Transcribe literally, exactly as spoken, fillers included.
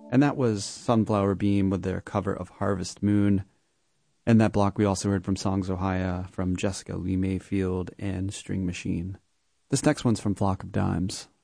And that was Sunflower Beam with their cover of Harvest Moon. And that block we also heard from Songs Ohia, from Jessica Lee Mayfield and String Machine. This next one's from Flock of Dimes.